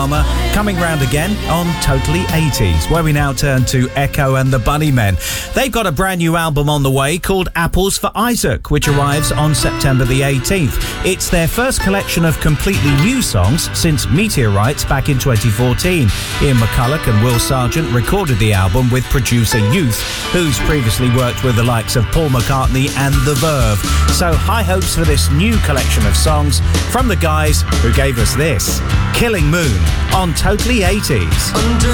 Palmer, coming round again on Totally 80s, where we now turn to Echo and the Bunnymen. They've got a brand new album on the way called Apples for Isaac, which arrives on September the 18th. It's their first collection of completely new songs since Meteorites back in 2014. Ian McCulloch and Will Sargent recorded the album with producer Youth, who's previously worked with the likes of Paul McCartney and The Verve. So high hopes for this new collection of songs from the guys who gave us this, Killing Moon, on Totally 80s.